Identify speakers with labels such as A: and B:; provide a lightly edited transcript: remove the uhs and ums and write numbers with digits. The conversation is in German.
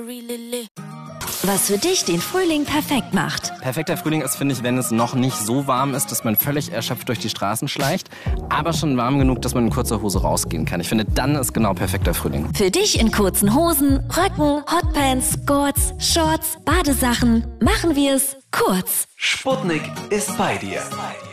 A: Was für dich den Frühling perfekt macht.
B: Perfekter Frühling ist, finde ich, wenn es noch nicht so warm ist, dass man völlig erschöpft durch die Straßen schleicht, aber schon warm genug, dass man in kurzer Hose rausgehen kann. Ich finde, dann ist genau perfekter Frühling.
A: Für dich in kurzen Hosen, Röcken, Hotpants, Skirts, Shorts, Badesachen. Machen wir es kurz.
C: Sputnik ist bei dir.